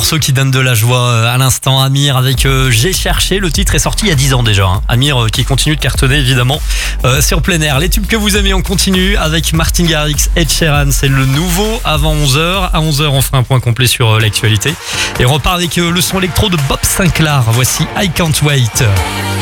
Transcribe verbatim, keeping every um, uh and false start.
morceau qui donne de la joie à l'instant. Amir avec euh, J'ai cherché. Le titre est sorti il y a dix ans déjà. Hein. Amir euh, qui continue de cartonner évidemment euh, sur plein air. Les tubes que vous aimez, on continue avec Martin Garrix, Ed Sheeran. C'est le nouveau avant onze heures. À onze heures, on fera un point complet sur euh, l'actualité. Et on repart avec euh, le son électro de Bob Sinclair. Voici I Can't Wait.